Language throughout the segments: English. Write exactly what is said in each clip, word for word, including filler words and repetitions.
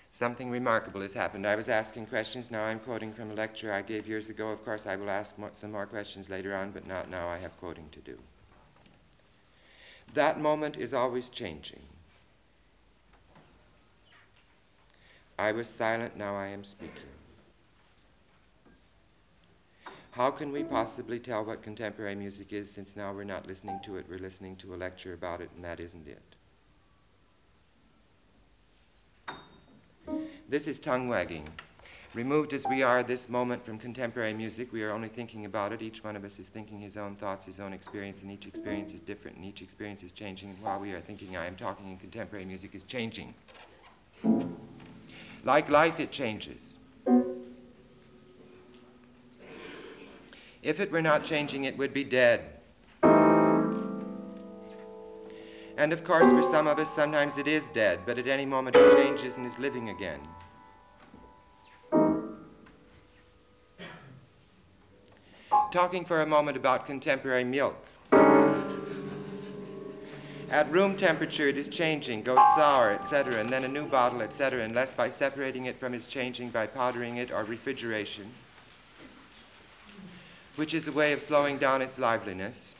Something remarkable has happened. I was asking questions, now I'm quoting from a lecture I gave years ago. Of course, I will ask more, some more questions later on, but not now. I have quoting to do. That moment is always changing. I was silent, now I am speaking. How can we possibly tell what contemporary music is, since now we're not listening to it, we're listening to a lecture about it, and that isn't it? This is tongue wagging. Removed as we are this moment from contemporary music, we are only thinking about it. Each one of us is thinking his own thoughts, his own experience, and each experience is different, and each experience is changing. And while we are thinking I am talking, and contemporary music is changing. Like life, it changes. If it were not changing, it would be dead. And of course, for some of us, sometimes it is dead, but at any moment it changes and is living again. Talking for a moment about contemporary milk. At room temperature, it is changing, goes sour, et cetera, and then a new bottle, et cetera, unless by separating it from its changing, by powdering it or refrigeration, which is a way of slowing down its liveliness.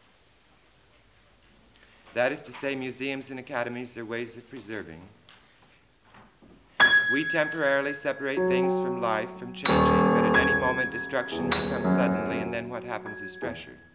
That is to say, museums and academies are ways of preserving. We temporarily separate things from life, from changing, but at any moment destruction comes suddenly, and then what happens is fresher.